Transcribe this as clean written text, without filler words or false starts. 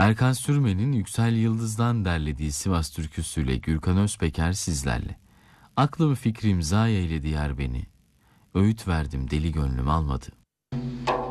Erkan Sürmen'in Yüksel Yıldız'dan derlediği Sivas türküsüyle Gürkan Özpeker sizlerle. Aklım fikrim zayi eyledi yar beni. Öğüt verdim deli gönlüm almadı.